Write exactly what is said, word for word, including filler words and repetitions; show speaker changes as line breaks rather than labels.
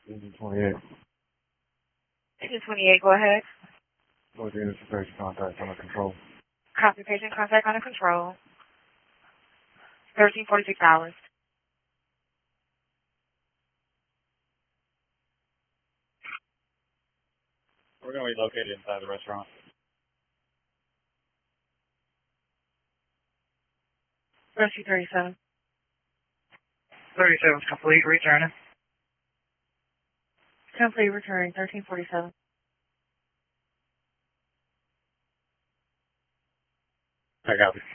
twenty-eight.
two twenty-eight, go ahead.
With the patient contact under control.
Copy patient contact under control. thirteen forty-six hours.
We're going to be located inside the restaurant.
Rescue thirty-seven.
thirty-seven is complete, returning.
Complete, returning, thirteen forty-seven.
I got it.